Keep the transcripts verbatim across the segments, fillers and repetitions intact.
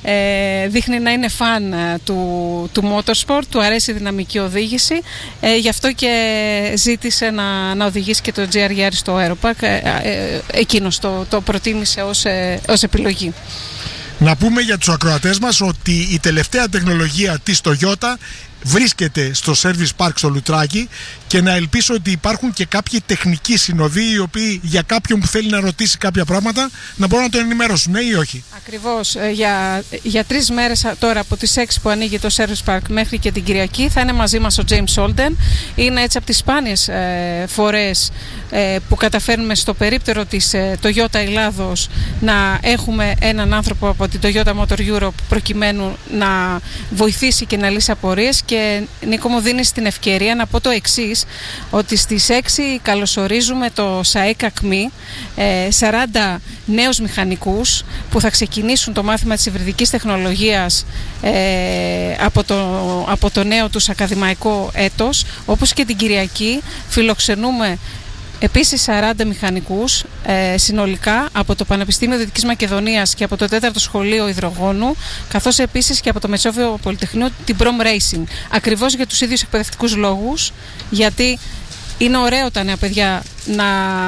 ε, δείχνει να είναι φαν του, του motorsport, του αρέσει η δυναμική οδήγηση, ε, γι' αυτό και ζήτησε να, να οδηγήσει και το τζι αρ Yaris στο Aeropark, ε, ε, εκείνος το, το προτίμησε ως, ε, ως επιλογή. Να πούμε για τους ακροατές μας ότι η τελευταία τεχνολογία της Toyota βρίσκεται στο Service Park στο Λουτράκι, και να ελπίσω ότι υπάρχουν και κάποιοι τεχνικοί συνοδοί οι οποίοι για κάποιον που θέλει να ρωτήσει κάποια πράγματα να μπορούν να το ενημερώσουν, ναι ή όχι? Ακριβώς. Για, για τρεις μέρες τώρα, από τις έξι που ανοίγει το Service Park μέχρι και την Κυριακή, θα είναι μαζί μας ο James Holden. Είναι έτσι από τις σπάνιες ε, φορές ε, που καταφέρνουμε στο περίπτερο της ε, Toyota Ελλάδος να έχουμε έναν άνθρωπο από την Toyota Motor Europe προκειμένου να βοηθήσει και να λύσει απορίες. Και Νίκο, μου δίνεις την ευκαιρία να πω το εξής, ότι στις έξι καλωσορίζουμε το ΣΑΕΚ ΑΚΜΗ, ε, σαράντα νέους μηχανικούς που θα ξεκινήσουν το μάθημα της υβριδικής τεχνολογίας ε, από, το, από το νέο τους ακαδημαϊκό έτος. Όπως και την Κυριακή φιλοξενούμε επίσης σαράντα μηχανικούς ε, συνολικά από το Πανεπιστήμιο Δυτικής Μακεδονίας και από το τέταρτο Σχολείο Υδρογόνου, καθώς επίσης και από το Μεσόβιο Πολυτεχνείο την Prom Racing. Ακριβώς για τους ίδιους εκπαιδευτικούς λόγους, γιατί είναι ωραίο τα νέα παιδιά να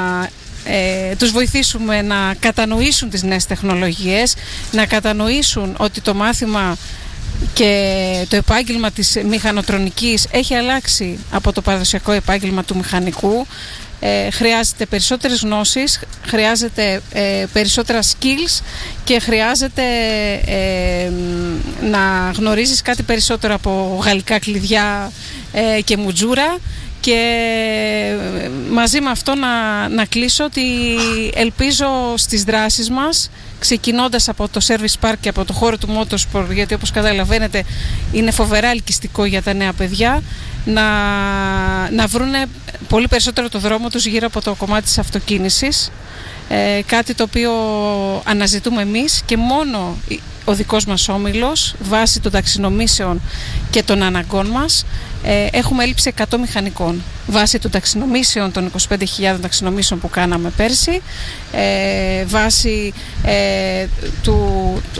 ε, τους βοηθήσουμε να κατανοήσουν τις νέες τεχνολογίες, να κατανοήσουν ότι το μάθημα και το επάγγελμα της μηχανοτρονικής έχει αλλάξει από το παραδοσιακό επάγγελμα του μηχανικού. Ε, χρειάζεται περισσότερες γνώσεις, χρειάζεται ε, περισσότερα skills και χρειάζεται ε, να γνωρίζεις κάτι περισσότερο από γαλλικά κλειδιά ε, και μουτζούρα. Και μαζί με αυτό να, να κλείσω ότι ελπίζω στις δράσεις μας, ξεκινώντας από το Service Park και από το χώρο του Motorsport, γιατί όπως καταλαβαίνετε είναι φοβερά ελκυστικό για τα νέα παιδιά, να, να βρούνε πολύ περισσότερο το δρόμο τους γύρω από το κομμάτι της αυτοκίνησης, ε, κάτι το οποίο αναζητούμε εμείς, και μόνο ο δικός μας όμιλος, βάσει των ταξινομήσεων και των αναγκών μας, ε, έχουμε έλλειψη εκατό μηχανικών. Βάσει των ταξινομήσεων, των είκοσι πέντε χιλιάδες ταξινομήσεων που κάναμε πέρσι, ε, βάσει ε, του, του,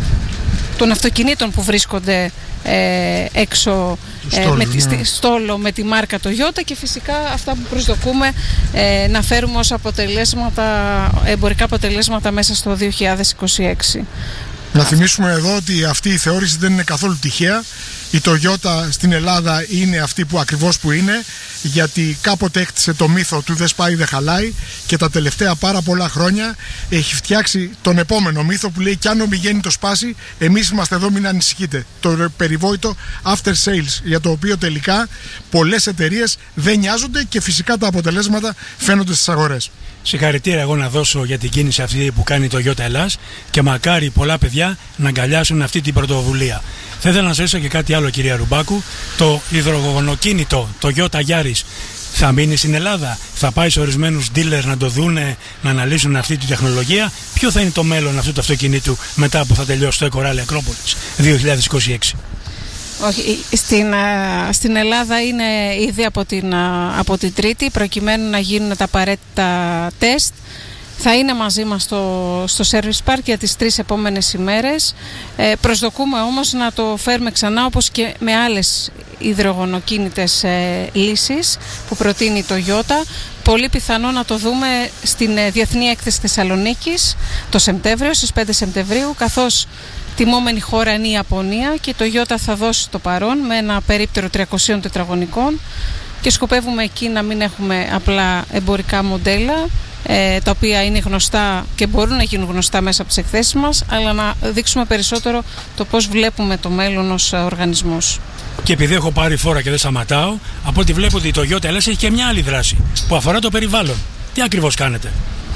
των αυτοκινήτων που βρίσκονται ε, έξω ε, στόλου, με τη, ναι. στόλο με τη μάρκα Toyota, και φυσικά αυτά που προσδοκούμε ε, να φέρουμε ως αποτελέσματα, εμπορικά αποτελέσματα μέσα στο δύο χιλιάδες είκοσι έξι. Να θυμίσουμε εδώ ότι αυτή η θεώρηση δεν είναι καθόλου τυχαία. Η Toyota στην Ελλάδα είναι αυτή που ακριβώς που είναι, γιατί κάποτε έκτισε το μύθο του δεν σπάει δεν χαλάει, και τα τελευταία πάρα πολλά χρόνια έχει φτιάξει τον επόμενο μύθο που λέει κι αν ομιγέννητο σπάσει, εμείς είμαστε εδώ, μην ανησυχείτε. Το περιβόητο after sales, για το οποίο τελικά πολλές εταιρείες δεν νοιάζονται και φυσικά τα αποτελέσματα φαίνονται στις αγορές. Συγχαρητήρια εγώ να δώσω για την κίνηση αυτή που κάνει το Toyota Ελλάς, και μακάρι πολλά παιδιά να αγκαλιάσουν αυτή την πρωτοβουλία. Θα ήθελα να σας ρωτήσω και κάτι άλλο, κυρία Ρουμπάκου. Το υδρογονοκίνητο, το Toyota Yaris, θα μείνει στην Ελλάδα? Θα πάει σε ορισμένους dealers να το δούνε, να αναλύσουν αυτή τη τεχνολογία? Ποιο θα είναι το μέλλον αυτού του αυτοκινήτου μετά που θα τελειώσει το Eco Rally Ακρόπολης δύο χιλιάδες είκοσι έξι? Όχι, στην, στην Ελλάδα είναι ήδη από την, από την Τρίτη, προκειμένου να γίνουν τα απαραίτητα τεστ. Θα είναι μαζί μας στο, στο Service Park για τις τρεις επόμενες ημέρες. Ε, προσδοκούμε όμως να το φέρουμε ξανά, όπως και με άλλες υδρογονοκίνητες ε, λύσεις που προτείνει η Toyota. Πολύ πιθανό να το δούμε στην ε, Διεθνή Έκθεση Θεσσαλονίκης το Σεπτέμβριο, στις πέντε Σεπτεμβρίου, καθώς τιμόμενη χώρα είναι η Ιαπωνία, και το Toyota θα δώσει το παρόν με ένα περίπτερο τριακοσίων τετραγωνικών, και σκοπεύουμε εκεί να μην έχουμε απλά εμπορικά μοντέλα, ε, τα οποία είναι γνωστά και μπορούν να γίνουν γνωστά μέσα από τις εκθέσεις μας, αλλά να δείξουμε περισσότερο το πώς βλέπουμε το μέλλον ως οργανισμός. Και επειδή έχω πάρει φόρα και δεν σταματάω, από ό,τι βλέπω ότι η Toyota Ελλάς έχει και μια άλλη δράση που αφορά το περιβάλλον. Τι ακριβώς κάνετε?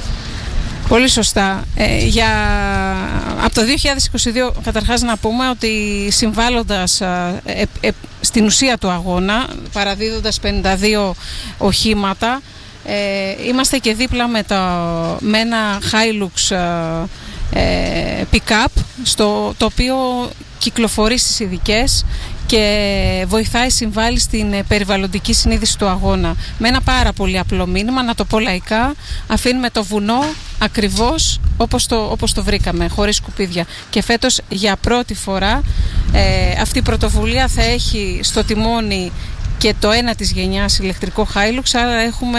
Πολύ σωστά. Ε, για... Από το δύο χιλιάδες είκοσι δύο καταρχάς να πούμε ότι συμβάλλοντας ε, ε, ε, στην ουσία του αγώνα, παραδίδοντας πενήντα δύο οχήματα, ε, είμαστε και δίπλα με, το, με ένα Hilux ε, ε, pick-up, στο, το οποίο κυκλοφορεί στις ειδικές και βοηθάει, συμβάλλει στην περιβαλλοντική συνείδηση του αγώνα. Με ένα πάρα πολύ απλό μήνυμα, να το πω λαϊκά, αφήνουμε το βουνό ακριβώς όπως το, όπως το βρήκαμε, χωρίς σκουπίδια. Και φέτος για πρώτη φορά ε, αυτή η πρωτοβουλία θα έχει στο τιμόνι και το ένα της γενιάς ηλεκτρικό Hilux, άρα έχουμε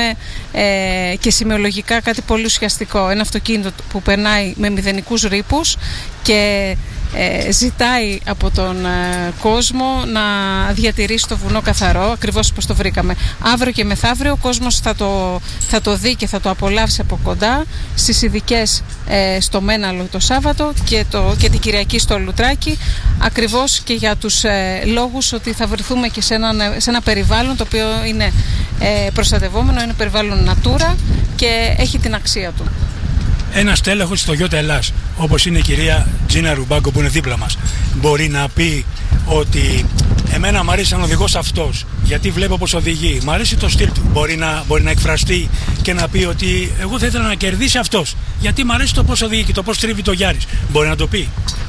ε, και σημειολογικά κάτι πολύ ουσιαστικό. Ένα αυτοκίνητο που περνάει με μηδενικούς ρήπους και ε, ζητάει από τον ε, κόσμο να διατηρήσει το βουνό καθαρό, ακριβώς όπως το βρήκαμε. Αύριο και μεθαύριο ο κόσμος θα το, θα το δει και θα το απολαύσει από κοντά στις ειδικές ε, στο Μέναλο το Σάββατο και, το, και την Κυριακή στο Λουτράκι, ακριβώς και για τους ε, λόγους ότι θα βρεθούμε και σε ένα, σε ένα περιβάλλον το οποίο είναι ε, προστατευόμενο, είναι περιβάλλον Natura και έχει την αξία του. Ένας τέλεχος στο Toyota Ελλάς, όπως είναι η κυρία Τζίνα Ρουμπάκο που είναι δίπλα μας, μπορεί να πει ότι εμένα μου αρέσει σαν οδηγός αυτός, γιατί βλέπω πως οδηγεί, μου αρέσει το στυλ του. Μπορεί να, μπορεί να εκφραστεί και να πει ότι εγώ θα ήθελα να κερδίσει αυτός, γιατί μου αρέσει το πώς οδηγεί και το πώς τρίβει το Γιάρης. Μπορεί να το πει.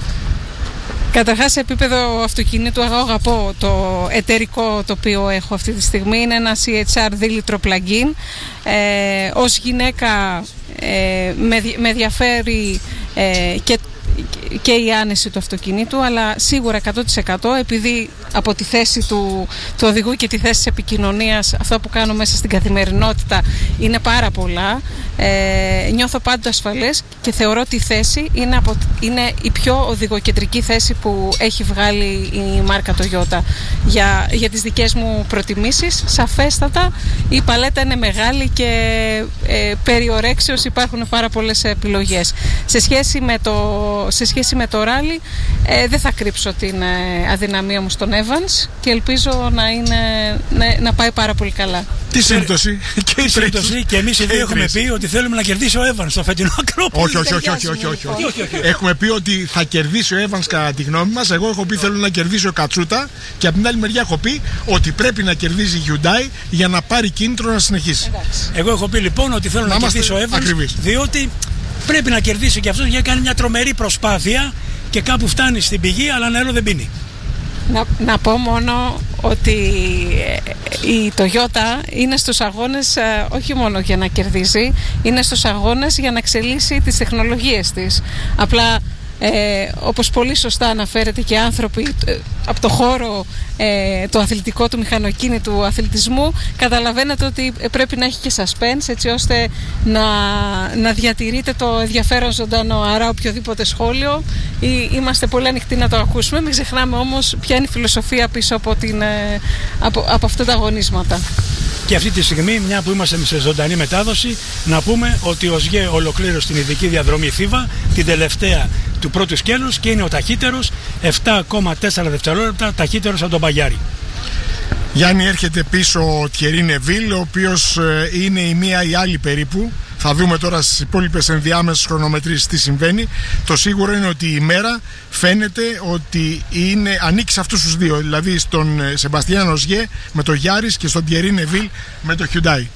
Καταρχάς, σε επίπεδο αυτοκινήτου, εγώ αγαπώ το εταιρικό το οποίο έχω αυτή τη στιγμή. Είναι ένα σι έιτς αρ δίλιτρο plug-in. Ε, ως γυναίκα ε, με, με ενδιαφέρει ε, και, και η άνεση του αυτοκινήτου, αλλά σίγουρα εκατό τοις εκατό επειδή από τη θέση του, του οδηγού και τη θέση της επικοινωνίας, αυτό που κάνω μέσα στην καθημερινότητα είναι πάρα πολλά. Ε, νιώθω πάντα ασφαλές και θεωρώ ότι η θέση είναι, από, είναι η πιο οδηγοκεντρική θέση που έχει βγάλει η μάρκα Toyota. Για, για τις δικές μου προτιμήσεις, σαφέστατα η παλέτα είναι μεγάλη και ε, περί ορέξεως υπάρχουν πάρα πολλές επιλογές. Σε σχέση με το, σε σχέση με το ράλι, ε, δεν θα κρύψω την ε, αδυναμία μου στον Evans και ελπίζω να, είναι, να, να πάει πάρα πολύ καλά. Τι σύμπτωση και η σύμπτωση. Και εμείς οι δύο έχουμε πει ότι θέλουμε να κερδίσει ο Evans στο φετινό Ακρόπολη. Όχι, όχι, όχι, όχι, όχι, όχι, όχι. Έχουμε πει ότι θα κερδίσει ο Evans κατά τη γνώμη μας. Εγώ έχω πει θέλω να κερδίσει ο Κατσούτα και από την άλλη μεριά έχω πει ότι πρέπει να κερδίσει η Hyundai για να πάρει κίνητρο να συνεχίσει. Εγώ έχω πει λοιπόν ότι θέλω να, να κερδίσει ο Evans ακριβείς. Διότι πρέπει να κερδίσει και αυτός, γιατί κάνει μια τρομερή προσπάθεια και κάπου φτάνει στην πηγή αλλά νερό δεν πίνει. Να, να πω μόνο ότι η Toyota είναι στους αγώνες όχι μόνο για να κερδίζει, είναι στους αγώνες για να εξελίσσει τις τεχνολογίες της. Απλά ε, όπως πολύ σωστά αναφέρεται και άνθρωποι ε, από το χώρο ε, το αθλητικό, του μηχανοκίνητου αθλητισμού, καταλαβαίνετε ότι πρέπει να έχει και suspense έτσι ώστε να, να διατηρείται το ενδιαφέρον ζωντανό. Άρα οποιοδήποτε σχόλιο ή, είμαστε πολύ ανοιχτοί να το ακούσουμε. Μην ξεχνάμε όμως ποια είναι η φιλοσοφία πίσω από, την, ε, από, από αυτά τα αγωνίσματα. Και αυτή τη στιγμή, μια που είμαστε σε ζωντανή μετάδοση, να πούμε ότι ο ΣΓΕ ολοκλήρωσε την ειδική διαδρομή Θήβα, την τελευταία του πρώτου σκέλους, και είναι ο ταχύτερος, επτά κόμμα τέσσερα δευτερόλεπτα ταχύτερος από τον Παγιάρη. Γιάννη, έρχεται πίσω ο Τιερί Νεβίλ, ο οποίος ε, είναι η μία η άλλη περίπου. Θα δούμε τώρα στις υπόλοιπες ενδιάμεσες χρονομετρήσεις τι συμβαίνει. Το σίγουρο είναι ότι η μέρα φαίνεται ότι είναι, ανήκει σε αυτούς τους δύο. Δηλαδή στον Σεμπαστιάν Οζιέ με το Γιάρης και στον Τιερί Νεβίλ με το Hyundai.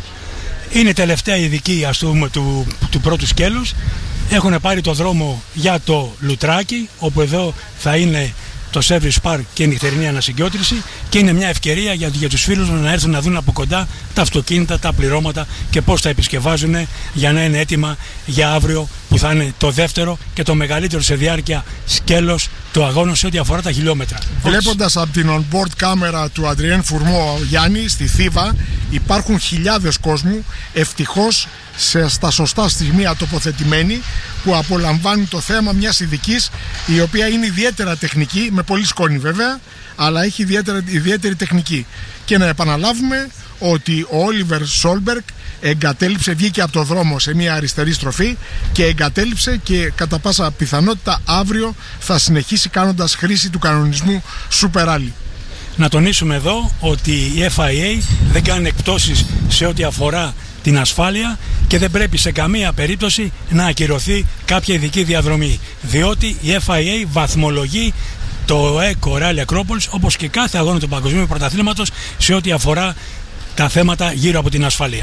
Είναι τελευταία ειδική, ας πούμε, του, του πρώτου σκέλους. Έχουν πάρει το δρόμο για το Λουτράκι, όπου εδώ θα είναι το Service Park και η νυχτερινή ανασυγκιότριση, και είναι μια ευκαιρία για, για τους φίλους να έρθουν να δουν από κοντά τα αυτοκίνητα, τα πληρώματα και πώς τα επισκευάζουν για να είναι έτοιμα για αύριο, που θα είναι το δεύτερο και το μεγαλύτερο σε διάρκεια σκέλος του αγώνα σε ό,τι αφορά τα χιλιόμετρα. Βλέποντας από την on-board κάμερα του Αντριέν Φουρμό, Γιάννη, στη Θήβα υπάρχουν χιλιάδες κόσμου, ευτυχώς σε, στα σωστά στιγμία τοποθετημένοι, που απολαμβάνουν το θέμα μιας ειδικής, η οποία είναι ιδιαίτερα τεχνική, με πολύ σκόνη βέβαια, αλλά έχει ιδιαίτερα, ιδιαίτερη τεχνική. Και να επαναλάβουμε ότι ο Όλιβερ Σόλμπεργκ εγκατέλειψε, βγήκε από το δρόμο σε μια αριστερή στροφή και εγκατέλειψε, και κατά πάσα πιθανότητα αύριο θα συνεχίσει κάνοντας χρήση του κανονισμού Super Rally. Να τονίσουμε εδώ ότι η εφ άι έι δεν κάνει εκπτώσεις σε ό,τι αφορά την ασφάλεια και δεν πρέπει σε καμία περίπτωση να ακυρωθεί κάποια ειδική διαδρομή, διότι η εφ άι έι βαθμολογεί το Eco Rally Acropolis όπως και κάθε αγώνα του Παγκοσμίου Πρωταθλήματος σε ό,τι αφορά τα θέματα γύρω από την ασφάλεια.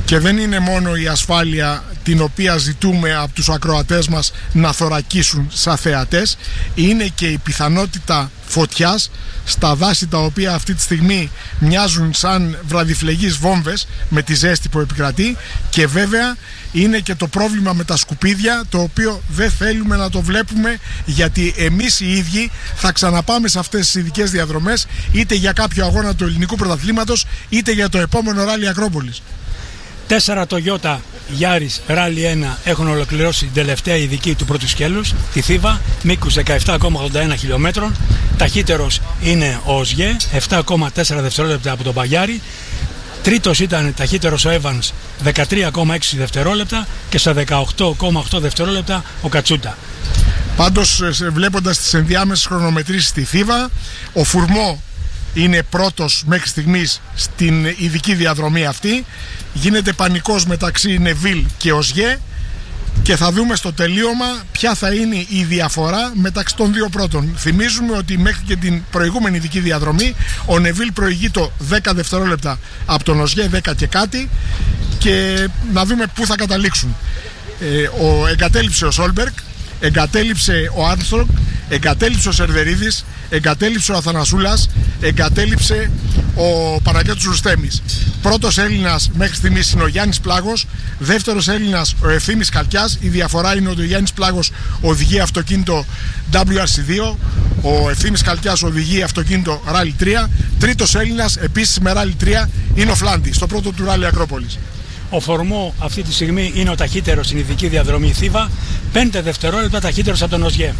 Και δεν είναι μόνο η ασφάλεια την οποία ζητούμε από τους ακροατές μας να θωρακίσουν σαν θεατές, είναι και η πιθανότητα φωτιάς στα δάση τα οποία αυτή τη στιγμή μοιάζουν σαν βραδιφλεγείς βόμβες με τη ζέστη που επικρατεί, και βέβαια είναι και το πρόβλημα με τα σκουπίδια, το οποίο δεν θέλουμε να το βλέπουμε, γιατί εμείς οι ίδιοι θα ξαναπάμε σε αυτές τις ειδικές διαδρομές, είτε για κάποιο αγώνα του ελληνικού πρωταθλήματος είτε για το επόμενο ράλι Ακρόπολης. Τέσσερα Toyota Yaris Rally ένα έχουν ολοκληρώσει την τελευταία ειδική του πρώτου σκέλους, τη Θήβα, μήκους δεκαεπτά κόμμα ογδόντα ένα χιλιόμετρων. Ταχύτερος είναι ο Οσγέ, επτά κόμμα τέσσερα δευτερόλεπτα από τον Παγιάρη. Τρίτος ήταν ταχύτερος ο Evans, δεκατρία κόμμα έξι δευτερόλεπτα, και στα δεκαοκτώ κόμμα οκτώ δευτερόλεπτα ο Κατσούτα. Πάντως, βλέποντας τις ενδιάμεσες χρονομετρήσεις στη Θήβα, ο Φουρμό είναι πρώτος μέχρι στιγμής στην ειδική διαδρομή αυτή. Γίνεται πανικός μεταξύ Νεβίλ και Οσγέ, και θα δούμε στο τελείωμα ποια θα είναι η διαφορά μεταξύ των δύο πρώτων. Θυμίζουμε ότι μέχρι και την προηγούμενη ειδική διαδρομή ο Νεβίλ προηγεί το δέκα δευτερόλεπτα από τον Οσγέ, δέκα και κάτι, και να δούμε πού θα καταλήξουν. Ε, ο, εγκατέλειψε ο Σόλμπεργκ, εγκατέλειψε ο Άρμστρονγκ, εγκατέλειψε ο Σερβερίδης, εγκατέλειψε ο Αθανασούλας, εγκατέλειψε ο Παναγιώτης Ρουστέμης. Πρώτος Έλληνας μέχρι στιγμής είναι ο Γιάννης Πλάγος, δεύτερος Έλληνας ο Ευθύμης Καλκιάς. Η διαφορά είναι ότι ο Γιάννης Πλάγος οδηγεί αυτοκίνητο ντάμπλιου αρ σι δύο, ο Ευθύμης Καλκιάς οδηγεί αυτοκίνητο Rally τρία. Τρίτος Έλληνας επίσης με Rally τρία είναι ο Φλάντη, στο πρώτο του Rally Ακρόπολης. Ο Φορμό αυτή τη στιγμή είναι ο ταχύτερος στην ειδική διαδρομή Θήβα, πέντε δευτερόλεπτα ταχύτερος από τον Οσγέ.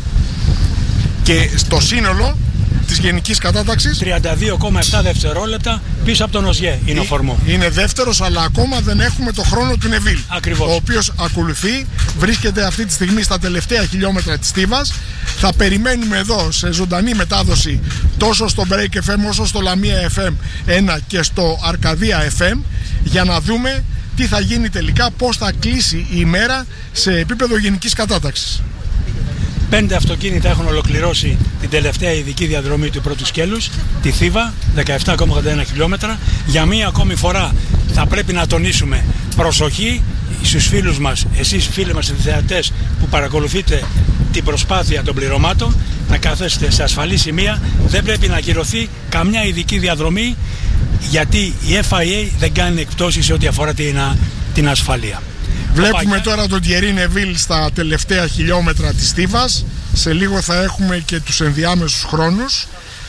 Και στο σύνολο της γενικής κατάταξης τριάντα δύο κόμμα επτά δευτερόλεπτα πίσω από τον Οσγέ είναι ο Φορμό. Είναι δεύτερος, αλλά ακόμα δεν έχουμε το χρόνο του Νεβίλ. Ακριβώς. Ο οποίος ακολουθεί, βρίσκεται αυτή τη στιγμή στα τελευταία χιλιόμετρα της Θήβας. Θα περιμένουμε εδώ σε ζωντανή μετάδοση τόσο στο Break εφ εμ όσο στο Λαμία εφ εμ ένα και στο Αρκαδία εφ εμ, για να δούμε τι θα γίνει τελικά, πώς θα κλείσει η ημέρα σε επίπεδο γενικής κατάταξης. Πέντε αυτοκίνητα έχουν ολοκληρώσει την τελευταία ειδική διαδρομή του πρώτου σκέλους, τη Θήβα, δεκαεπτά κόμμα ογδόντα ένα χιλιόμετρα. Για μία ακόμη φορά θα πρέπει να τονίσουμε προσοχή στους φίλους μας, εσείς φίλοι μας θεατές που παρακολουθείτε την προσπάθεια των πληρωμάτων, να κάθεστε σε ασφαλή σημεία. Δεν πρέπει να ακυρωθεί καμιά ειδική διαδρομή, γιατί η εφ άι έι δεν κάνει εκπτώσεις σε ό,τι αφορά την, την ασφαλεία. Βλέπουμε τώρα τον Τιερί Νεβίλ στα τελευταία χιλιόμετρα της Θήβας. Σε λίγο θα έχουμε και τους ενδιάμεσους χρόνους.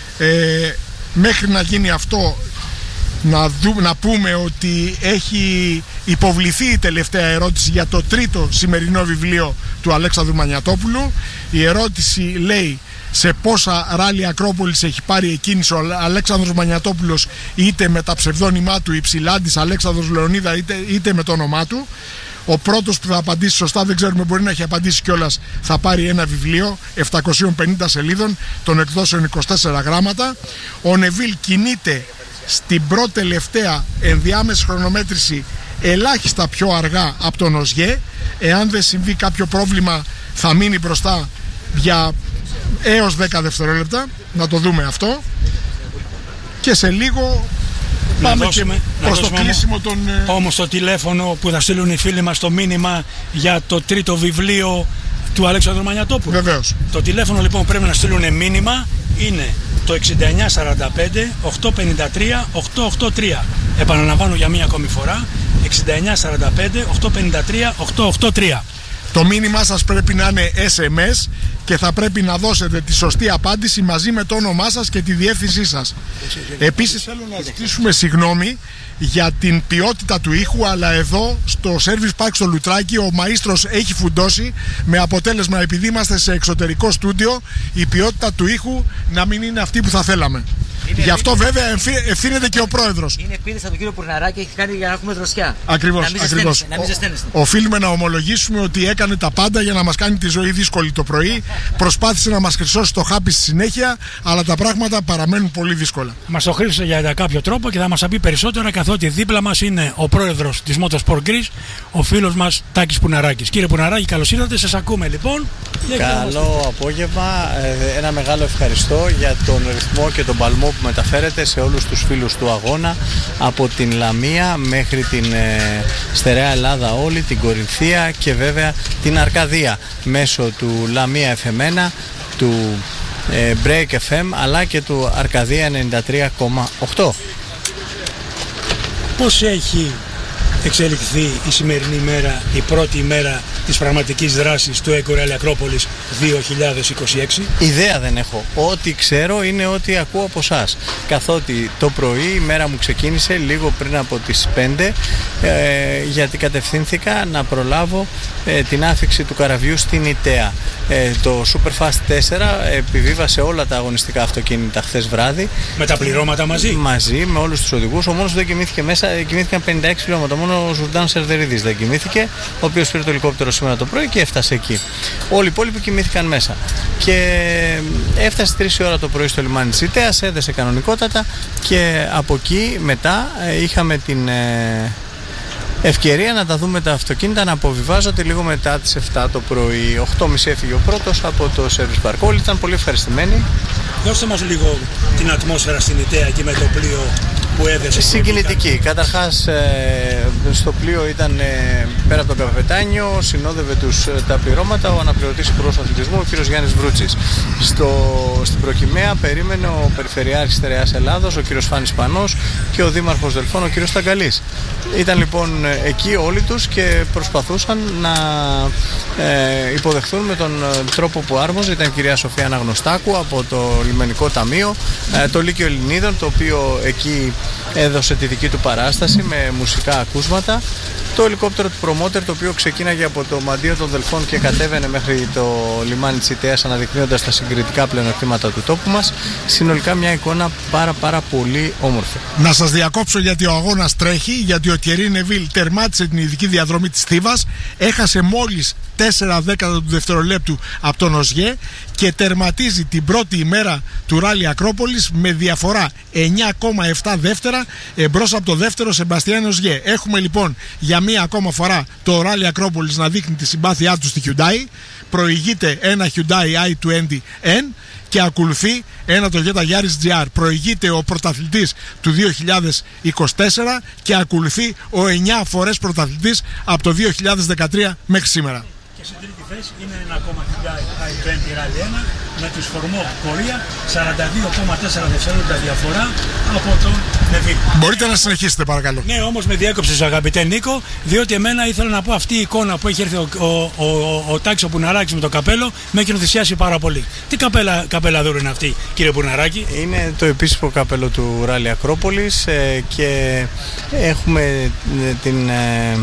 Ε, μέχρι να γίνει αυτό, να, δου, να πούμε ότι έχει υποβληθεί η τελευταία ερώτηση για το τρίτο σημερινό βιβλίο του Αλέξανδρου Μανιατόπουλου. Η ερώτηση λέει: σε πόσα ράλι Ακρόπολης έχει πάρει εκκίνηση ο Αλέξανδρος Μανιατόπουλος, είτε με τα ψευδόνυμά του Υψηλάντης Αλέξανδρος Λεωνίδα, είτε, είτε με το όνομά του. Ο πρώτος που θα απαντήσει σωστά, δεν ξέρουμε, μπορεί να έχει απαντήσει κιόλας, θα πάρει ένα βιβλίο επτακόσιες πενήντα σελίδων των εκδόσεων είκοσι τέσσερα γράμματα. Ο Νεβίλ κινείται στην πρώτη τελευταία ενδιάμεση χρονομέτρηση ελάχιστα πιο αργά από τον Οσγέ. Εάν δεν συμβεί κάποιο πρόβλημα θα μείνει μπροστά για έως δέκα δευτερόλεπτα. Να το δούμε αυτό. Και σε λίγο να πάμε δώσουμε, και προς το κλείσιμο των... Όμως το τηλέφωνο που θα στείλουν οι φίλοι μας το μήνυμα για το τρίτο βιβλίο του Αλέξανδρου Μανιατόπουλου. Βεβαίως. Το τηλέφωνο λοιπόν πρέπει να στείλουν μήνυμα είναι το εξήντα εννιά σαράντα πέντε οκτακόσια πενήντα τρία οκτακόσια ογδόντα τρία. Επαναλαμβάνω για μία ακόμη φορά, εξήντα εννιά σαράντα πέντε οκτακόσια πενήντα τρία οκτακόσια ογδόντα τρία. Το μήνυμά σας πρέπει να είναι ες εμ ες και θα πρέπει να δώσετε τη σωστή απάντηση μαζί με το όνομά σας και τη διεύθυνσή σας. Επίσης θέλω να ζητήσουμε συγγνώμη για την ποιότητα του ήχου, αλλά εδώ στο Service Park στο Λουτράκι ο μαΐστρος έχει φουντώσει, με αποτέλεσμα, επειδή είμαστε σε εξωτερικό στούντιο, η ποιότητα του ήχου να μην είναι αυτή που θα θέλαμε. Είναι Γι' αυτό επίδες... βέβαια ευθύνεται και ο πρόεδρος. Είναι επίδεση από τον κύριο Πουρναράκη, έχει κάνει για να έχουμε δροσιά. Ακριβώς. ακριβώς. Οφείλουμε να ομολογήσουμε ότι έκανε τα πάντα για να μας κάνει τη ζωή δύσκολη το πρωί. Προσπάθησε να μας χρυσώσει το χάπι στη συνέχεια, αλλά τα πράγματα παραμένουν πολύ δύσκολα. Μας το χρήσισε για κάποιο τρόπο και θα μας πει περισσότερα, καθότι δίπλα μας είναι ο πρόεδρος της Motorsport Greece, ο φίλος μας Τάκης Πουναράκης. Κύριε Πουναράκη, καλώς ήρθατε. Σας ακούμε λοιπόν. Καλό απόγευμα. Ένα μεγάλο ευχαριστώ για τον ρυθμό και τον παλμό που μεταφέρεται σε όλους τους φίλους του αγώνα από την Λαμία μέχρι την ε, στερεά Ελλάδα όλη, την Κορινθία και βέβαια την Αρκαδία μέσω του Λαμία εφ εμ ένα, του ε, Break εφ εμ αλλά και του Αρκαδία ενενήντα τρία κόμμα οκτώ. Πώς έχει εξελιχθεί η σημερινή ημέρα, η πρώτη ημέρα της πραγματικής δράσης του Eco Rally Ακρόπολης δύο χιλιάδες είκοσι έξι? Ιδέα δεν έχω. Ό,τι ξέρω είναι ότι ακούω από εσάς. Καθότι το πρωί η μέρα μου ξεκίνησε λίγο πριν από τις πέντε ε, γιατί κατευθύνθηκα να προλάβω ε, την άφιξη του καραβιού στην Ιταία. Ε, το Superfast τέσσερα επιβίβασε όλα τα αγωνιστικά αυτοκίνητα χθες βράδυ. Με τα πληρώματα μαζί? Μαζί, με όλους τους οδηγούς. Ο μόνος που δεν κοιμήθηκε μέσα, κοιμήθηκαν πενήντα έξι πληρώματα. Μόνο ο Ζουρντάν Σερδερίδης δεν κοιμήθηκε, ο οποίος πήρε το ελικόπτερο σήμερα το πρωί και έφτασε εκεί. Όλοι οι υπόλοιποι κοιμήθηκαν μέσα. Και έφτασε τρεις η ώρα το πρωί στο λιμάνι της Ιτέας, έδεσε κανονικότατα και από εκεί μετά είχαμε την ευκαιρία να τα δούμε τα αυτοκίνητα να αποβιβάζονται λίγο μετά τις επτά το πρωί. οκτώ και μισή έφυγε ο πρώτος από το Service Park. Όλοι ήταν πολύ ευχαριστημένοι. Δώστε μας λίγο την ατμόσφαιρα στην Ιταία και με το πλοίο που έδεσε. Συγκινητική. Καταρχάς ε, στο πλοίο ήταν ε, πέρα από το καπετάνιο, συνόδευε τους, τα πληρώματα ο αναπληρωτής υπουργός αθλητισμού, ο κ. Γιάννης Βρούτσης. Στο, στην προκυμαία περίμενε ο Περιφερειάρχης Στερεάς Ελλάδος, ο κ. Φάνης Πανός και ο Δήμαρχος Δελφών, ο κ. Σταγκαλής. Ήταν λοιπόν εκεί όλοι τους και προσπαθούσαν να ε, υποδεχθούν με τον τρόπο που άρμοζε. Ήταν η κυρία Σοφία Αναγνωστάκου από το Λιμενικό Ταμείο, ε, το Λύκειο Ελληνίδων, το οποίο εκεί έδωσε τη δική του παράσταση με μουσικά ακούσματα. Το ελικόπτερο του προμότερ, το οποίο ξεκίναγε από το μαντίο των Δελφών και κατέβαινε μέχρι το λιμάνι της Ιτέας, αναδεικνύοντας τα συγκριτικά πλεονεκτήματα του τόπου μας. Συνολικά μια εικόνα πάρα πάρα πολύ όμορφη. Να σας διακόψω γιατί ο αγώνας τρέχει, γιατί ο Τιερί Νεβίλ τερμάτισε την ειδική διαδρομή της Θήβας, έχασε μόλις τέσσερα δέκατα του δευτερολέπτου από τον Οζιέ και τερματίζει την πρώτη ημέρα του Ράλι Ακρόπολης με διαφορά εννιά κόμμα επτά δεύτερα εμπρός από το δεύτερο Σεμπαστιάν Οζιέ. Έχουμε λοιπόν για μία ακόμα φορά το Ράλι Ακρόπολης να δείχνει τη συμπάθειά του στη Hyundai. Προηγείται ένα Hyundai άι είκοσι εν και ακολουθεί ένα Toyota Yaris τζι αρ. Προηγείται ο πρωταθλητής του δύο χιλιάδες είκοσι τέσσερα και ακολουθεί ο εννιά φορές πρωταθλητής από το δύο χιλιάδες δεκατρία μέχρι σήμερα. Και σε τρίτη θέση είναι ένα ακόμα Hyundai άι είκοσι Rally ένα με τους φορμό Κορία, σαράντα δύο κόμμα τέσσερα δευτερόλεπτα διαφορά από τον Νεβίλ. Μπορείτε να συνεχίσετε παρακαλώ. Ναι, όμως με διέκοψες αγαπητέ Νίκο, διότι εμένα ήθελα να πω αυτή η εικόνα που έχει έρθει ο, ο, ο, ο, ο Τάξο Πουναράκης με το καπέλο με έχει ενθουσιάσει πάρα πολύ. Τι καπέλα, καπέλα είναι αυτή, κύριε Πουναράκη? Είναι το επίσημο καπέλο του Ράλι Ακρόπολης ε, και έχουμε την ε,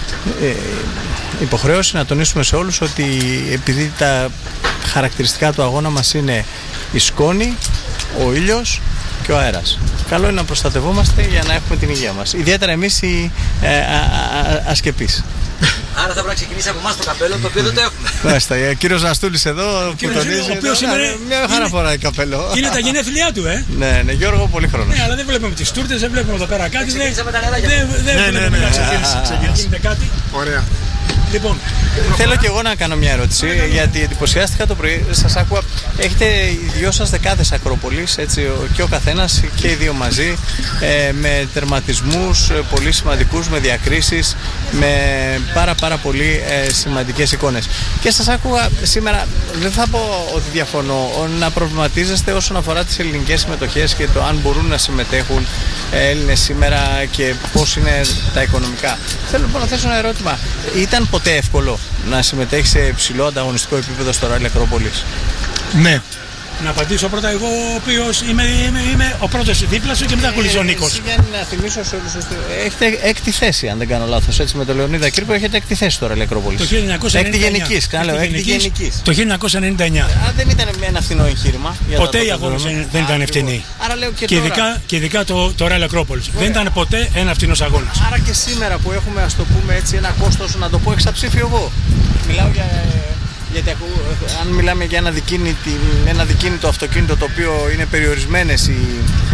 ε, υποχρέωση να τονίσουμε σε όλους ότι επειδή τα χαρακτηριστικά του αγώνα μας είναι η σκόνη, ο ήλιος και ο αέρας, καλό είναι να προστατευόμαστε για να έχουμε την υγεία μας, ιδιαίτερα εμείς οι ε, α, α, ασκεπείς. Άρα θα πρέπει να ξεκινήσει από εμάς το καπέλο, το οποίο δεν το έχουμε. Μάλιστα, ο κύριος Ναστούλης εδώ που τονίζει, ο οποίος σήμερα μια χαρά φοράει καπέλο. Είναι τα γενέθλιά του, ε! Ναι, ναι, Γιώργο, πολύ χρόνος. Ναι, αλλά δεν βλέπουμε τις τούρτες, δεν βλέπουμε εδώ πέρα κάτι. Ξεκίνησα με τα νεράκια. Δεν βλέπουμε να ξεκίνησε κάτι. Ωραία. Λοιπόν, θέλω και εγώ να κάνω μια ερώτηση, γιατί εντυπωσιάστηκα το πρωί. Σας άκουγα, έχετε οι δυο σας δεκάδες Ακρόπολης, έτσι, και ο καθένας και οι δύο μαζί, ε, με τερματισμούς ε, πολύ σημαντικούς, με διακρίσεις, με πάρα πάρα πολύ ε, σημαντικές εικόνες. Και σας άκουγα σήμερα, δεν θα πω ότι διαφωνώ, να προβληματίζεστε όσον αφορά τις ελληνικές συμμετοχές και το αν μπορούν να συμμετέχουν Έλληνες σήμερα και πώς είναι τα οικονομικά. Θέλω λοιπόν να θέσω ένα ερώτημα. Ήταν ποτέ εύκολο να συμμετέχει σε υψηλό ανταγωνιστικό επίπεδο στο Ράλι Ακρόπολης? Ναι. Να απαντήσω πρώτα εγώ, ο οποίος είμαι, είμαι, είμαι ο πρώτος δίπλα σου και μετά ακολουθεί ο Νίκος. Για να θυμίσω σε όλους, έχετε έκτη θέση, αν δεν κάνω λάθος, έτσι, με τον Λεωνίδα Κύρκο έχετε έκτη θέση στο Ράλι Ακρόπολης. Το χίλια εννιακόσια ενενήντα εννιά. Έκτη γενικής, κάνω, έκτη γενικής. Το χίλια εννιακόσια ενενήντα εννιά. Αν δεν ήταν ένα φθηνό εγχείρημα. Ποτέ οι αγώνες δεν ήταν ευθυνοί. Άρα λέω και, και, ειδικά, και ειδικά το, το Ράλι Ακρόπολης. Δεν ήταν ποτέ ένα φθηνός αγώνας. Άρα και σήμερα που έχουμε, ας το πούμε έτσι, ένα κόστος, να το πω εξαψήφιο εγώ. Μιλάω για. Γιατί αν μιλάμε για ένα δικίνητο, ένα δικίνητο αυτοκίνητο το οποίο είναι περιορισμένες οι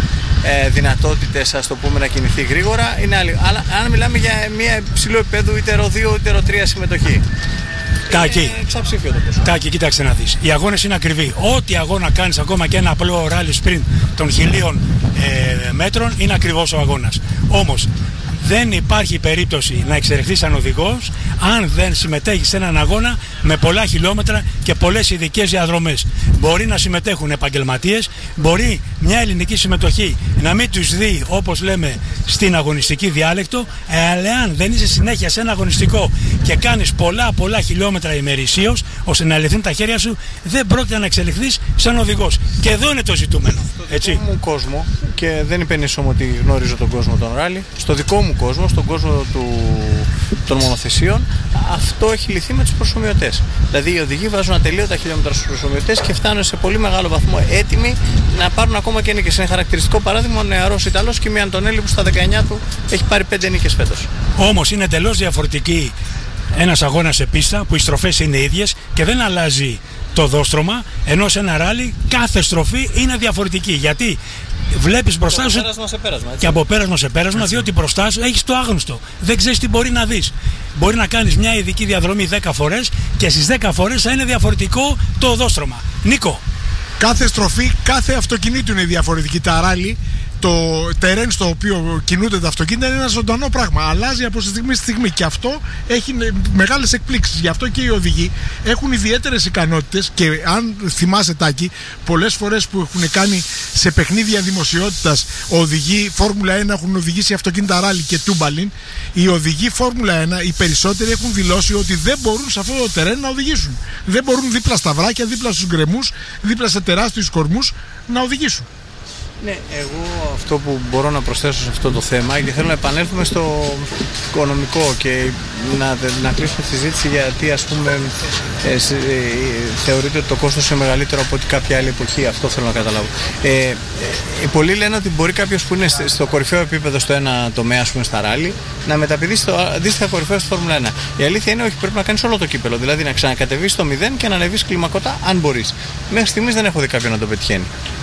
ε, δυνατότητες, ας το πούμε, να κινηθεί γρήγορα, είναι άλλη. Αλλά αν μιλάμε για μια υψηλό επίπεδο είτε ρο δύο είτε ρο τρία συμμετοχή. Τάκη, εξαψήφιο το ποσό. Τάκη, κοίταξε να δεις. Οι αγώνες είναι ακριβοί. Ό,τι αγώνα κάνεις, ακόμα και ένα απλό ράλι sprint των χιλίων ε, μέτρων, είναι ακριβώς ο αγώνας. Όμως, δεν υπάρχει περίπτωση να εξελιχθείς σαν οδηγός αν δεν συμμετέχεις σε έναν αγώνα με πολλά χιλιόμετρα και πολλές ειδικές διαδρομές. Μπορεί να συμμετέχουν επαγγελματίες, μπορεί μια ελληνική συμμετοχή να μην τους δει, όπως λέμε στην αγωνιστική διάλεκτο, αλλά αν δεν είσαι συνέχεια σε ένα αγωνιστικό και κάνεις πολλά πολλά χιλιόμετρα ημερησίως ώστε να λυθούν τα χέρια σου, δεν πρόκειται να εξελιχθείς σαν οδηγός. Και εδώ είναι το ζητούμενο. Έτσι. Στο δικό μου κόσμο, και δεν υπενήσουμε ότι γνωρίζω τον κόσμο των ράλι, στο δικό μου κόσμο, στον κόσμο του, των μονοθεσίων, αυτό έχει λυθεί με τους προσομοιωτές. Δηλαδή οι οδηγοί βάζουν ατελείωτα χιλιόμετρα στους προσομοιωτές και φτάνουν σε πολύ μεγάλο βαθμό έτοιμοι να πάρουν ακόμα και νίκες. Είναι χαρακτηριστικό παράδειγμα ο νεαρός Ιταλός Κίμι Αντωνέλη που στα δεκαεννιά του έχει πάρει πέντε νίκες φέτος. Όμως είναι εντελώς διαφορετική ένας αγώνας σε πίστα που οι στροφές είναι ίδιες και δεν αλλάζει το δόστρωμα, ενώ σε ένα ράλι κάθε στροφή είναι διαφορετική. Γιατί βλέπεις μπροστά σου πέρασμα σε πέρασμα, και από πέρασμα σε πέρασμα, έτσι. Διότι μπροστά σου έχεις το άγνωστο. Δεν ξέρεις τι μπορεί να δεις. Μπορεί να κάνεις μια ειδική διαδρομή δέκα φορές και στις δέκα φορές θα είναι διαφορετικό το οδόστρωμα. Νίκο. Κάθε στροφή, κάθε αυτοκινήτου είναι διαφορετική. Τα ράλι, το τερέν στο οποίο κινούνται τα αυτοκίνητα είναι ένα ζωντανό πράγμα. Αλλάζει από στιγμή στη στιγμή και αυτό έχει μεγάλες εκπλήξεις. Γι' αυτό και οι οδηγοί έχουν ιδιαίτερες ικανότητες και αν θυμάσαι, Τάκη, πολλές φορές που έχουν κάνει σε παιχνίδια δημοσιότητας οδηγοί Φόρμουλα ένα έχουν οδηγήσει αυτοκίνητα ράλι και τούμπαλιν. Οι οδηγοί Φόρμουλα ένα, οι περισσότεροι έχουν δηλώσει ότι δεν μπορούν σε αυτό το τερέν να οδηγήσουν. Δεν μπορούν δίπλα στα βράκια, δίπλα στους γκρεμούς, δίπλα σε τεράστιους κορμούς να οδηγήσουν. Ναι, εγώ αυτό που μπορώ να προσθέσω σε αυτό το θέμα και θέλω να επανέλθουμε στο οικονομικό και να, να κλείσουμε τη συζήτηση γιατί ας πούμε ε, ε, θεωρείται ότι το κόστος είναι μεγαλύτερο από ό,τι κάποια άλλη εποχή. Αυτό θέλω να καταλάβω. Ε, ε, πολλοί λένε ότι μπορεί κάποιος που είναι στο κορυφαίο επίπεδο στο ένα τομέα, ας πούμε στα ράλι, να μεταπηδήσει στο αντίστοιχα κορυφαίο στη Φόρμουλα ένα. Η αλήθεια είναι ότι πρέπει να κάνεις όλο το κύπελο, δηλαδή να ξανακατεβείς στο μηδέν και να ανεβείς κλιμακωτά αν μπορείς. Μέχρι στιγμής δεν έχω δει κάποιον να το πετυχαίνει.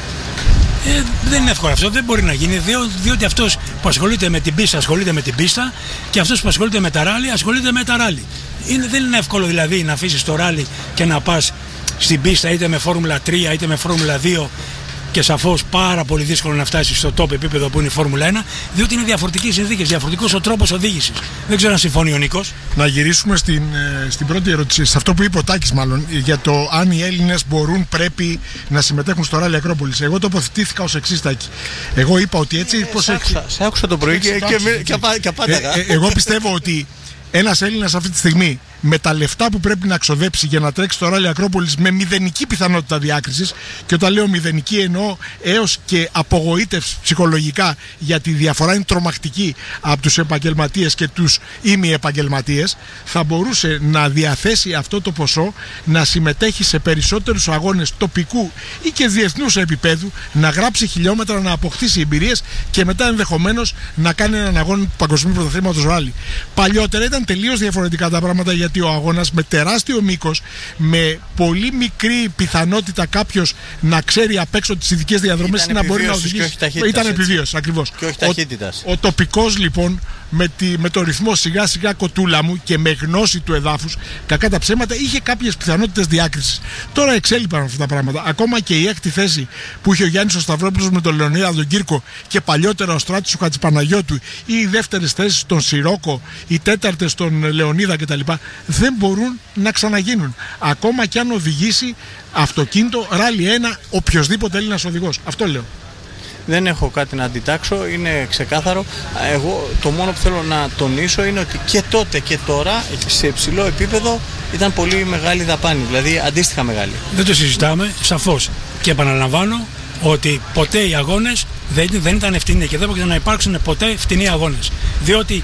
Ε, δεν είναι εύκολο αυτό, δεν μπορεί να γίνει, διό, διότι αυτός που ασχολείται με την πίστα ασχολείται με την πίστα και αυτός που ασχολείται με τα ράλι ασχολείται με τα ράλι. Είναι, δεν είναι εύκολο δηλαδή να αφήσεις το ράλι και να πας στην πίστα είτε με Φόρμουλα τρία είτε με Φόρμουλα δύο και σαφώς πάρα πολύ δύσκολο να φτάσεις στο top επίπεδο που είναι η Φόρμουλα ένα, διότι είναι διαφορετικές συνθήκες, διαφορετικός ο τρόπος οδήγησης. Δεν ξέρω αν συμφωνεί ο Νίκος. Να γυρίσουμε στην, στην πρώτη ερώτηση, σε αυτό που είπε ο Τάκης μάλλον, για το αν οι Έλληνες μπορούν, πρέπει να συμμετέχουν στο ράλι Ακρόπολης. Εγώ τοποθετήθηκα ως εξής, Τάκη. Εγώ είπα ότι έτσι. Ε, πώς σε, άκουσα, σε άκουσα το πρωί και, και, και, και, και απάνταγα. Ε, ε, εγώ πιστεύω ότι ένας Έλληνας αυτή τη στιγμή με τα λεφτά που πρέπει να ξοδέψει για να τρέξει το ράλι Ακρόπολης με μηδενική πιθανότητα διάκρισης, και όταν λέω μηδενική εννοώ έως και απογοήτευση ψυχολογικά, γιατί η διαφορά είναι τρομακτική από τους επαγγελματίες και τους ημι-επαγγελματίες, θα μπορούσε να διαθέσει αυτό το ποσό, να συμμετέχει σε περισσότερους αγώνες τοπικού ή και διεθνούς επίπεδου, να γράψει χιλιόμετρα, να αποκτήσει εμπειρίες και μετά ενδεχομένως να κάνει έναν αγώνα του Παγκοσμίου Πρωταθλήματος ράλι. Παλιότερα ήταν τελείως διαφορετικά τα πράγματα, γιατί ο αγώνας με τεράστιο μήκος, με πολύ μικρή πιθανότητα κάποιος να ξέρει απ' έξω τις ειδικές διαδρομές, να μπορεί να οδηγήσει. Ήταν επιβίωση, ακριβώς. Και όχι ταχύτητας. Ο, ο τοπικός λοιπόν με, τη, με το ρυθμό σιγά σιγά κοτούλα μου και με γνώση του εδάφους, κακά τα ψέματα, είχε κάποιες πιθανότητες διάκρισης. Τώρα εξέλιπαν αυτά τα πράγματα. Ακόμα και η έκτη θέση που είχε ο Γιάννης ο Σταυρόπουλος με τον Λεωνίδα τον Κύρκο και παλιότερα ο Στράτης ο Χατζηπαναγιώτου, ή οι δεύτερες θέσεις των Σιρόκο, οι τέταρτες των Λεωνίδα κτλ. Δεν μπορούν να ξαναγίνουν. Ακόμα και αν οδηγήσει αυτοκίνητο ράλι ένα οποιοσδήποτε Έλληνας οδηγός. Αυτό λέω. Δεν έχω κάτι να αντιτάξω, είναι ξεκάθαρο. Εγώ το μόνο που θέλω να τονίσω είναι ότι και τότε και τώρα σε υψηλό επίπεδο ήταν πολύ μεγάλη δαπάνη, δηλαδή αντίστοιχα μεγάλη. Δεν το συζητάμε, σαφώς. Και επαναλαμβάνω ότι ποτέ οι αγώνες δεν, δεν ήταν ευθυνοί και δεν πρόκειται να υπάρξουν ποτέ φτηνοί αγώνες. Διότι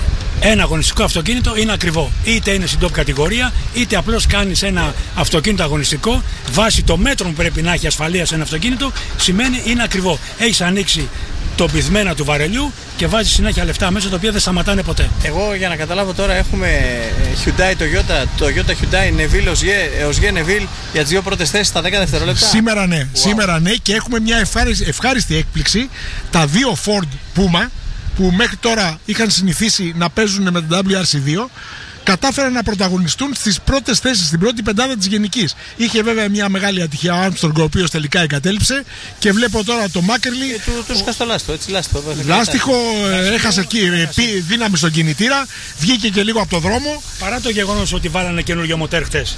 ένα αγωνιστικό αυτοκίνητο είναι ακριβό. Είτε είναι στην top κατηγορία, είτε απλώς κάνεις ένα αυτοκίνητο αγωνιστικό βάσει το μέτρο που πρέπει να έχει ασφαλεία σε ένα αυτοκίνητο, σημαίνει είναι ακριβό. Έχεις ανοίξει το πυθμένα του βαρελιού και βάζεις συνέχεια λεφτά μέσα, τα οποία δεν σταματάνε ποτέ. Εγώ για να καταλάβω τώρα έχουμε Hyundai, Toyota, Toyota Hyundai, Neville, Osge Neville για τις δύο πρώτες θέσεις στα δέκα δευτερόλεπτα. Σήμερα ναι, wow. Σήμερα ναι, και έχουμε μια ευχάριστη, ευχάριστη έκπληξη. Τα δύο Ford Puma που μέχρι τώρα είχαν συνηθίσει να παίζουν με την ντάμπλιου αρ σι δύο, κατάφεραν να πρωταγωνιστούν στις πρώτες θέσεις, στην πρώτη πεντάδα της γενικής. Είχε βέβαια μια μεγάλη ατυχία ο Άρμστρονγκ, ο οποίος τελικά εγκατέλειψε, και βλέπω τώρα το Μάκερλι. Ε, του του σκαστό λάστιχο, έτσι λάστιχο. Λάστιχο, ε, έχασε εκεί ε, δύναμη στον κινητήρα, βγήκε και λίγο από το δρόμο. Παρά το γεγονός ότι βάλανε καινούργιο μοτέρ χτες.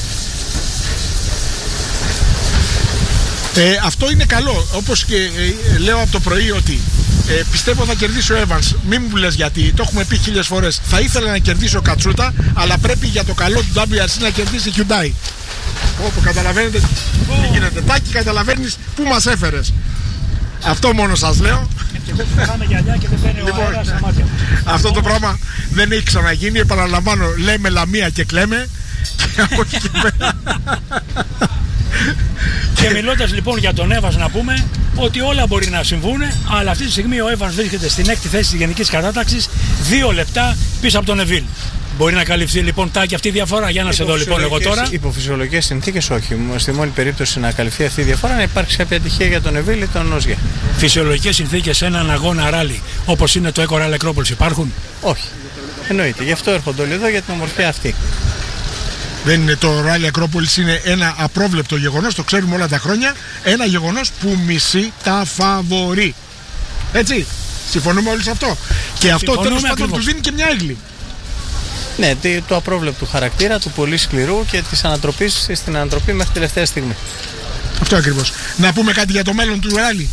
Ε, αυτό είναι καλό. Όπως και ε, λέω από το πρωί ότι ε, πιστεύω θα κερδίσει ο Evans. Μην μου λες γιατί, το έχουμε πει χίλιες φορές. Θα ήθελα να κερδίσει ο Κατσούτα, αλλά πρέπει για το καλό του ντάμπλιου αρ σι να κερδίσει η Hyundai. Όπου καταλαβαίνετε τι γίνεται. Τάκη, καταλαβαίνεις πού μας έφερες. Αυτό μόνο σας λέω. Λοιπόν, αυτό το πράγμα δεν έχει ξαναγίνει. Επαναλαμβάνω, λέμε λαμία και κλαίμε. Και από εκεί και πέρα. Και μιλώντας λοιπόν για τον Evans, να πούμε ότι όλα μπορεί να συμβούν, αλλά αυτή τη στιγμή ο Evans βρίσκεται στην έκτη θέση της γενικής κατάταξης, δύο λεπτά πίσω από τον Neville. Μπορεί να καλυφθεί λοιπόν, Τάκη, αυτή η διαφορά? Για να σε δω λοιπόν εγώ τώρα. Υπό φυσιολογικές συνθήκες όχι. Στη μόνη περίπτωση να καλυφθεί αυτή η διαφορά, να υπάρξει κάποια ατυχία για τον Neville ή τον Ogier. Φυσιολογικές συνθήκες σε έναν αγώνα ράλι όπως είναι το Eco Rally Acropolis υπάρχουν? Όχι. Εννοείται. Γι' αυτό έρχονται όλοι εδώ, για την ομορφιά αυτή. Δεν είναι το Rally Acropolis, είναι ένα απρόβλεπτο γεγονός, το ξέρουμε όλα τα χρόνια. Ένα γεγονός που μισεί τα φαβορί. Έτσι, συμφωνούμε όλοι σε αυτό. Και αυτό τέλος πάντων του δίνει και μια έγκλη. Ναι, του απρόβλεπτου χαρακτήρα, του πολύ σκληρού και της ανατροπής στην ανατροπή μέχρι τελευταία στιγμή. Αυτό ακριβώς. Να πούμε κάτι για το μέλλον του Rally.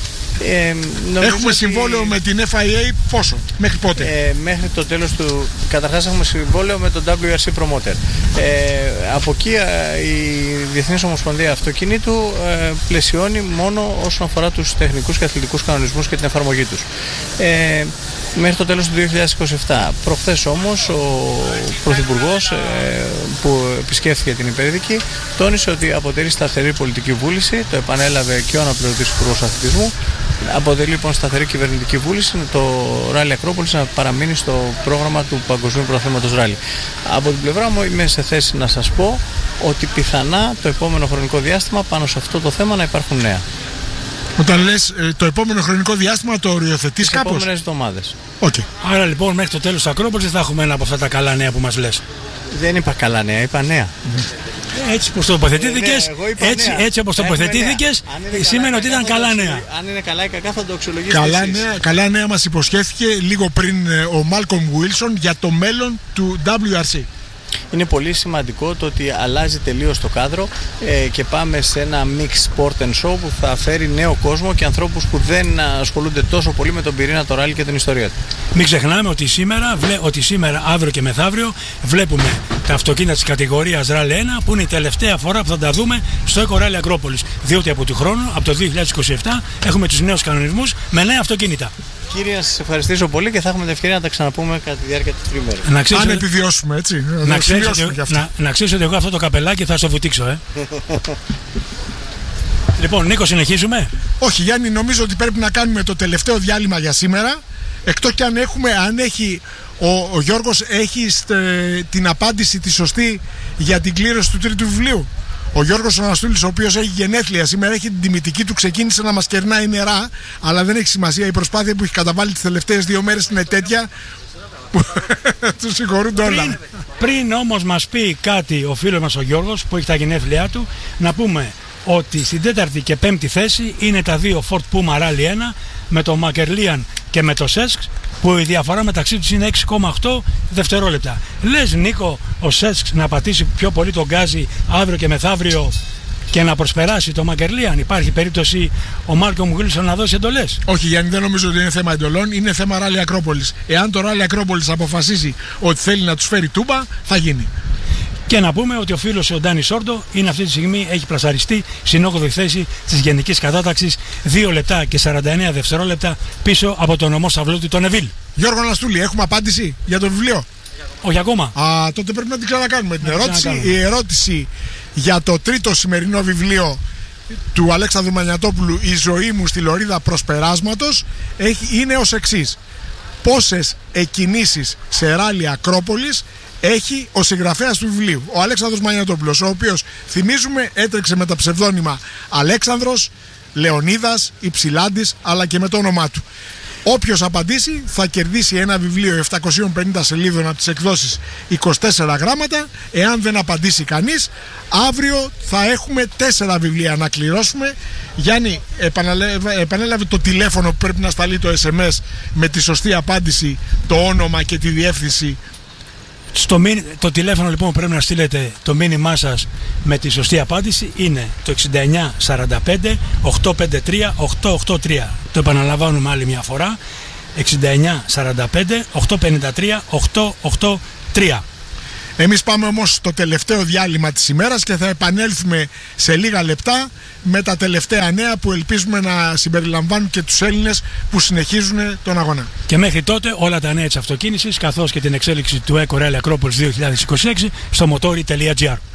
Ε, έχουμε ότι... συμβόλαιο με την εφ άι έι πόσο, μέχρι πότε? Ε, μέχρι το τέλος του. Καταρχάς έχουμε συμβόλαιο με τον ντάμπλιου αρ σι Promoter. Ε, από εκεί η Διεθνής Ομοσπονδία Αυτοκινήτου ε, πλαισιώνει μόνο όσον αφορά τους τεχνικούς και αθλητικούς κανονισμούς και την εφαρμογή τους. Ε, μέχρι το τέλος του δύο χιλιάδες είκοσι επτά. Προχθές όμως ο Πρωθυπουργός ε, που επισκέφθηκε την Υπέρδικη τόνισε ότι αποτελεί σταθερή πολιτική βούληση, το επανέλαβε και ο αναπληρωτής Υπουργός Αθλητισμού. Αποτελεί λοιπόν σταθερή κυβερνητική βούληση το Rally Acropolis να παραμείνει στο πρόγραμμα του Παγκοσμίου Πρωταθλήματος Rally. Από την πλευρά μου είμαι σε θέση να σας πω ότι πιθανά το επόμενο χρονικό διάστημα πάνω σε αυτό το θέμα να υπάρχουν νέα. Όταν λες ε, το επόμενο χρονικό διάστημα, το οριοθετείς κάπως? Τις επόμενες εβδομάδες. Okay. Άρα λοιπόν μέχρι το τέλος του Acropolis θα έχουμε ένα από αυτά τα καλά νέα που μας λες. Δεν είπα καλά νέα, είπα νέα. Έτσι όπως τοποθετήθηκες, ναι, έτσι, έτσι όπως τοποθετήθηκες, σήμαινε ότι ήταν καλά νέα. Αν είναι καλά ή κακά θα το αξιολογήσετε καλά εσείς. νέα, καλά νέα μας υποσχέθηκε λίγο πριν ο Μάλκομ Γουίλσον για το μέλλον του ντάμπλιου αρ σι. Είναι πολύ σημαντικό το ότι αλλάζει τελείως το κάδρο ε, και πάμε σε ένα mix sport and show που θα φέρει νέο κόσμο και ανθρώπους που δεν ασχολούνται τόσο πολύ με τον πυρήνα, το ράλι και την ιστορία του. Μην ξεχνάμε ότι σήμερα, ότι σήμερα, αύριο και μεθαύριο βλέπουμε τα αυτοκίνητα της κατηγορίας Rally ένα που είναι η τελευταία φορά που θα τα δούμε στο Eco Rally Acropolis. Διότι από του χρόνου, από το δύο χιλιάδες είκοσι επτά, έχουμε τους νέους κανονισμούς με νέα αυτοκίνητα. Κύριε, να σας ευχαριστήσω πολύ και θα έχουμε την ευκαιρία να τα ξαναπούμε κατά τη διάρκεια της τριμέρας. Αν επιβιώσουμε, έτσι. Να ξέρεις ότι, να, να ξέρεις ότι εγώ αυτό το καπελάκι θα στο βουτήξω, ε. Λοιπόν, Νίκο, συνεχίζουμε. Όχι, Γιάννη, νομίζω ότι πρέπει να κάνουμε το τελευταίο διάλειμμα για σήμερα. Εκτός και αν έχουμε, αν έχει, ο, ο Γιώργος έχει στε, την απάντηση τη σωστή για την κλήρωση του τρίτου βιβλίου. Ο Γιώργος Αναστούλης, ο οποίος έχει γενέθλια σήμερα, έχει την τιμητική του, ξεκίνησε να μας κερνάει νερά, αλλά δεν έχει σημασία. Η προσπάθεια που έχει καταβάλει τις τελευταίες δύο μέρες είναι τέτοια που του συγχωρούνται όλα. Πριν, πριν όμως μας πει κάτι ο φίλος μας ο Γιώργος που έχει τα γενέθλιά του, να πούμε ότι στην τέταρτη και πέμπτη θέση είναι τα δύο Ford Puma Rally ένα με το Mackerlian και με το Σέσκ, που η διαφορά μεταξύ τους είναι έξι κόμμα οκτώ δευτερόλεπτα. Λες, Νίκο, ο Σέσκ να πατήσει πιο πολύ τον γκάζι αύριο και μεθαύριο και να προσπεράσει το Mackerlian? Υπάρχει περίπτωση ο Μάλκομ Γουίλσον να δώσει εντολές? Όχι, Γιάννη, δεν νομίζω ότι είναι θέμα εντολών, είναι θέμα Rally Acropolis. Εάν το Rally Acropolis αποφασίσει ότι θέλει να τους φέρει τούμπα, θα γίνει. Και να πούμε ότι ο φίλος ο Ντάνι Σόρντο είναι αυτή τη στιγμή, έχει πλασαριστεί στην όγδοη θέση της γενικής κατάταξης, δύο λεπτά και σαράντα εννέα δευτερόλεπτα πίσω από τον ομό σταυλό του, τον Νεβίλ. Γιώργο Αναστούλη, έχουμε απάντηση για το βιβλίο? Όχι ακόμα. Α, τότε πρέπει να την ξανακάνουμε την να ερώτηση. Η ερώτηση για το τρίτο σημερινό βιβλίο του Αλέξανδρου Μανιατόπουλου, «Η ζωή μου στη λωρίδα προσπεράσματος», είναι ως εξής. Πόσες εκκινήσεις σε ράλι Ακρόπολης έχει ο συγγραφέας του βιβλίου, ο Αλέξανδρος Μανιατόπουλος, ο οποίος, θυμίζουμε, έτρεξε με τα ψευδόνυμα Αλέξανδρος, Λεωνίδας, Υψηλάντης, αλλά και με το όνομά του. Όποιος απαντήσει θα κερδίσει ένα βιβλίο επτακόσιες πενήντα σελίδων από τις εκδόσεις είκοσι τέσσερα γράμματα. Εάν δεν απαντήσει κανείς, αύριο θα έχουμε τέσσερα βιβλία να κληρώσουμε. Γιάννη, επαναλέβε, επανέλαβε το τηλέφωνο που πρέπει να σταλεί το ες εμ ες με τη σωστή απάντηση, το όνομα και τη διεύθυνση. Στο, το τηλέφωνο λοιπόν που πρέπει να στείλετε το μήνυμά σας με τη σωστή απάντηση είναι το εξήντα εννιά σαράντα πέντε οκτακόσια πενήντα τρία οκτακόσια ογδόντα τρία. Το επαναλαμβάνουμε άλλη μια φορά, εξήντα εννιά σαράντα πέντε οκτακόσια πενήντα τρία οκτακόσια ογδόντα τρία. Εμείς πάμε όμως στο τελευταίο διάλειμμα της ημέρας και θα επανέλθουμε σε λίγα λεπτά με τα τελευταία νέα που ελπίζουμε να συμπεριλαμβάνουν και τους Έλληνες που συνεχίζουν τον αγώνα. Και μέχρι τότε όλα τα νέα της αυτοκίνησης καθώς και την εξέλιξη του Eco Rally Acropolis δύο χιλιάδες είκοσι έξι στο motori τελεία gr.